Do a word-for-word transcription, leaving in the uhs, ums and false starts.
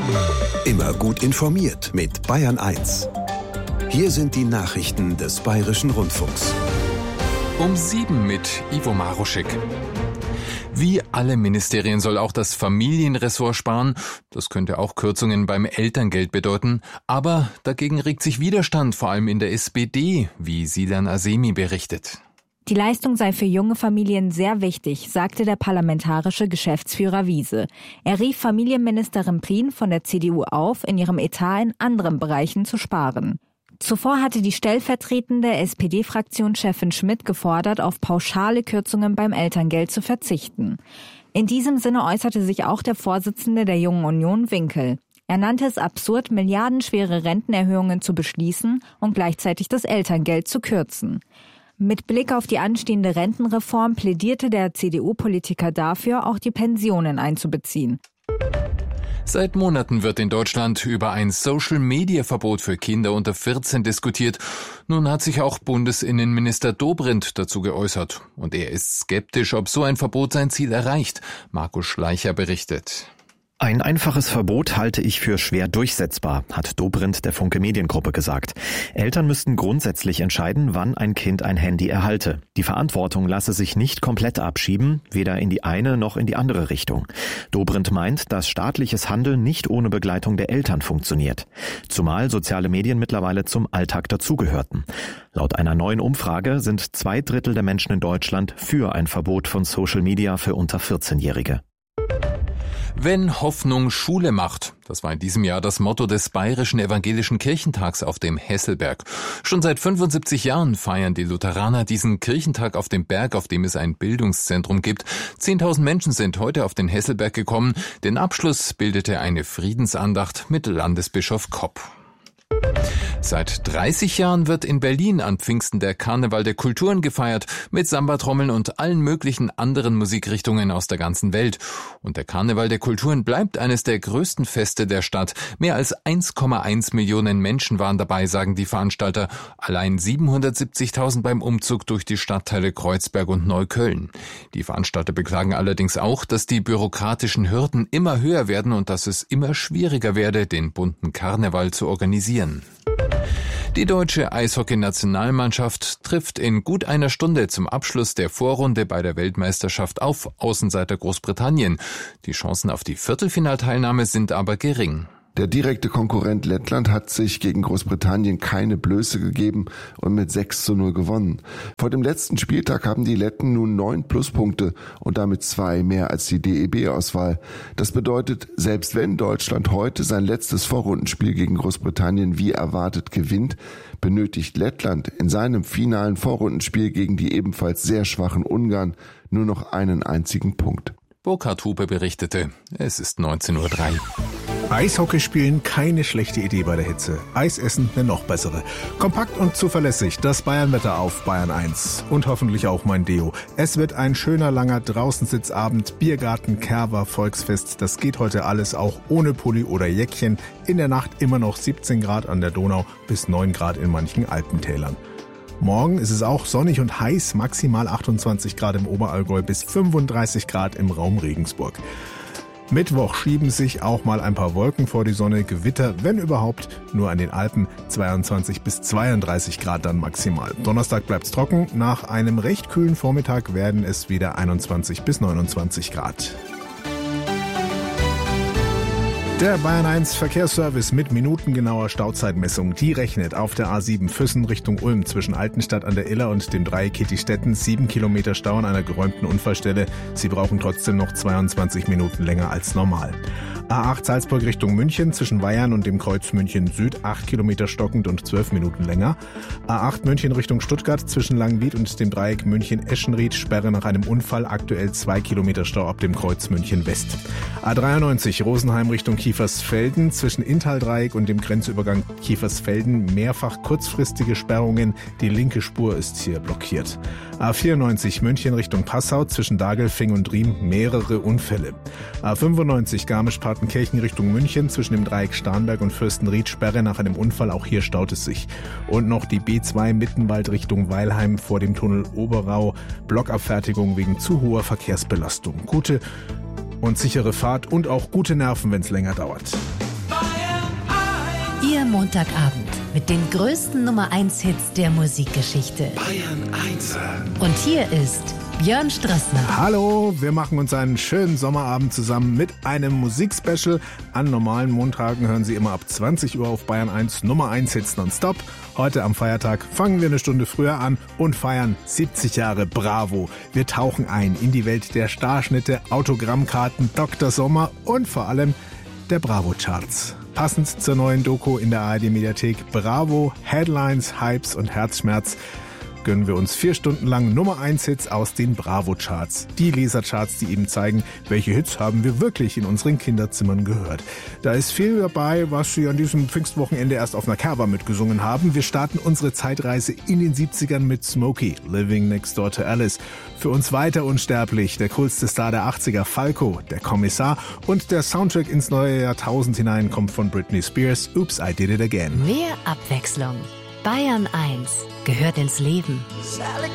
Immer gut informiert mit Bayern eins. Hier sind die Nachrichten des Bayerischen Rundfunks. Um sieben mit Ivo Maruschek. Wie alle Ministerien soll auch das Familienressort sparen. Das könnte auch Kürzungen beim Elterngeld bedeuten. Aber dagegen regt sich Widerstand, vor allem in der S P D, wie Silan Azemi berichtet. Die Leistung sei für junge Familien sehr wichtig, sagte der parlamentarische Geschäftsführer Wiese. Er rief Familienministerin Prien von der C D U auf, in ihrem Etat in anderen Bereichen zu sparen. Zuvor hatte die stellvertretende S P D-Fraktionschefin Schmidt gefordert, auf pauschale Kürzungen beim Elterngeld zu verzichten. In diesem Sinne äußerte sich auch der Vorsitzende der Jungen Union, Winkel. Er nannte es absurd, milliardenschwere Rentenerhöhungen zu beschließen und gleichzeitig das Elterngeld zu kürzen. Mit Blick auf die anstehende Rentenreform plädierte der C D U-Politiker dafür, auch die Pensionen einzubeziehen. Seit Monaten wird in Deutschland über ein Social-Media-Verbot für Kinder unter vierzehn diskutiert. Nun hat sich auch Bundesinnenminister Dobrindt dazu geäußert. Und er ist skeptisch, ob so ein Verbot sein Ziel erreicht. Markus Schleicher berichtet. Ein einfaches Verbot halte ich für schwer durchsetzbar, hat Dobrindt der Funke Mediengruppe gesagt. Eltern müssten grundsätzlich entscheiden, wann ein Kind ein Handy erhalte. Die Verantwortung lasse sich nicht komplett abschieben, weder in die eine noch in die andere Richtung. Dobrindt meint, dass staatliches Handeln nicht ohne Begleitung der Eltern funktioniert. Zumal soziale Medien mittlerweile zum Alltag dazugehörten. Laut einer neuen Umfrage sind zwei Drittel der Menschen in Deutschland für ein Verbot von Social Media für unter vierzehnjährige. Wenn Hoffnung Schule macht, das war in diesem Jahr das Motto des Bayerischen Evangelischen Kirchentags auf dem Hesselberg. Schon seit fünfundsiebzig Jahren feiern die Lutheraner diesen Kirchentag auf dem Berg, auf dem es ein Bildungszentrum gibt. Zehntausend Menschen sind heute auf den Hesselberg gekommen. Den Abschluss bildete eine Friedensandacht mit Landesbischof Kopp. Seit dreißig Jahren wird in Berlin an Pfingsten der Karneval der Kulturen gefeiert, mit Samba-Trommeln und allen möglichen anderen Musikrichtungen aus der ganzen Welt. Und der Karneval der Kulturen bleibt eines der größten Feste der Stadt. Mehr als eins Komma eins Millionen Menschen waren dabei, sagen die Veranstalter. Allein siebenhundertsiebzigtausend beim Umzug durch die Stadtteile Kreuzberg und Neukölln. Die Veranstalter beklagen allerdings auch, dass die bürokratischen Hürden immer höher werden und dass es immer schwieriger werde, den bunten Karneval zu organisieren. Die deutsche Eishockey-Nationalmannschaft trifft in gut einer Stunde zum Abschluss der Vorrunde bei der Weltmeisterschaft auf Außenseiter Großbritannien. Die Chancen auf die Viertelfinalteilnahme sind aber gering. Der direkte Konkurrent Lettland hat sich gegen Großbritannien keine Blöße gegeben und mit sechs zu null gewonnen. Vor dem letzten Spieltag haben die Letten nun neun Pluspunkte und damit zwei mehr als die D E B-Auswahl. Das bedeutet, selbst wenn Deutschland heute sein letztes Vorrundenspiel gegen Großbritannien wie erwartet gewinnt, benötigt Lettland in seinem finalen Vorrundenspiel gegen die ebenfalls sehr schwachen Ungarn nur noch einen einzigen Punkt. Burkhard Hupe berichtete, es ist neunzehn Uhr drei. Eishockey spielen, keine schlechte Idee bei der Hitze. Eis essen, eine noch bessere. Kompakt und zuverlässig, das Bayernwetter auf Bayern eins. Und hoffentlich auch mein Deo. Es wird ein schöner, langer Draußensitzabend, Biergarten, Kerber, Volksfest. Das geht heute alles auch ohne Pulli oder Jäckchen. In der Nacht immer noch siebzehn Grad an der Donau bis neun Grad in manchen Alpentälern. Morgen ist es auch sonnig und heiß, maximal achtundzwanzig Grad im Oberallgäu bis fünfunddreißig Grad im Raum Regensburg. Mittwoch schieben sich auch mal ein paar Wolken vor die Sonne, Gewitter, wenn überhaupt, nur an den Alpen, zweiundzwanzig bis zweiunddreißig Grad dann maximal. Donnerstag bleibt's trocken, nach einem recht kühlen Vormittag werden es wieder einundzwanzig bis neunundzwanzig Grad. Der Bayern eins Verkehrsservice mit minutengenauer Stauzeitmessung, die rechnet auf der A sieben Füssen Richtung Ulm zwischen Altenstadt an der Iller und dem Dreieck Kittistetten sieben Kilometer Stau an einer geräumten Unfallstelle. Sie brauchen trotzdem noch zweiundzwanzig Minuten länger als normal. A acht Salzburg Richtung München zwischen Weyern und dem Kreuz München Süd acht Kilometer stockend und zwölf Minuten länger. A acht München Richtung Stuttgart zwischen Langwied und dem Dreieck München-Eschenried Sperre nach einem Unfall, aktuell zwei Kilometer Stau ab dem Kreuz München West. A dreiundneunzig Rosenheim Richtung Kiefersfelden zwischen Inntal-Dreieck und dem Grenzübergang Kiefersfelden mehrfach kurzfristige Sperrungen, die linke Spur ist hier blockiert. A vierundneunzig München Richtung Passau zwischen Dagelfing und Riem mehrere Unfälle. A fünfundneunzig Garmisch-Partenkirchen Richtung München zwischen dem Dreieck Starnberg und Fürstenried Sperre nach einem Unfall, auch hier staut es sich. Und noch die B zwei Mittenwald Richtung Weilheim vor dem Tunnel Oberau, Blockabfertigung wegen zu hoher Verkehrsbelastung. Gute und sichere Fahrt und auch gute Nerven, wenn es länger dauert. Ihr Montagabend mit den größten Nummer eins Hits der Musikgeschichte. Bayern eins. Und hier ist Björn Strassner. Hallo, wir machen uns einen schönen Sommerabend zusammen mit einem Musikspecial. An normalen Montagen hören Sie immer ab zwanzig Uhr auf Bayern eins Nummer eins Hits nonstop. Heute am Feiertag fangen wir eine Stunde früher an und feiern siebzig Jahre Bravo. Wir tauchen ein in die Welt der Starschnitte, Autogrammkarten, Doktor Sommer und vor allem der Bravo-Charts. Passend zur neuen Doku in der A R D-Mediathek Bravo, Headlines, Hypes und Herzschmerz gönnen wir uns vier Stunden lang Nummer eins Hits aus den Bravo-Charts. Die Lesercharts, die eben zeigen, welche Hits haben wir wirklich in unseren Kinderzimmern gehört. Da ist viel dabei, was Sie an diesem Pfingstwochenende erst auf einer Kerber mitgesungen haben. Wir starten unsere Zeitreise in den siebzigern mit Smokey, Living Next Door to Alice. Für uns weiter unsterblich, der coolste Star der achtziger, Falco, der Kommissar, und der Soundtrack ins neue Jahrtausend hinein kommt von Britney Spears, Oops, I Did It Again. Mehr Abwechslung. Bayern eins gehört ins Leben. Sally